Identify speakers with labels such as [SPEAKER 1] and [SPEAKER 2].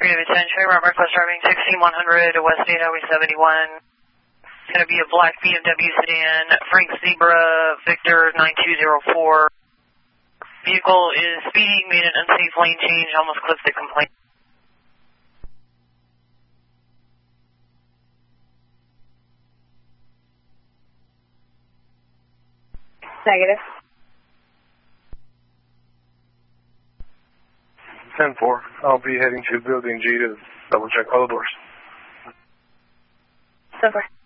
[SPEAKER 1] Creative Attention, Robert West driving 16100 West State Highway 71. It's going to be a black BMW sedan, Frank Zebra, Victor 9204. Vehicle is speeding, made an unsafe lane change, almost clipped the complaint.
[SPEAKER 2] Negative.
[SPEAKER 3] 10-4. I'll be heading to Building G to double check all the doors.
[SPEAKER 2] So far.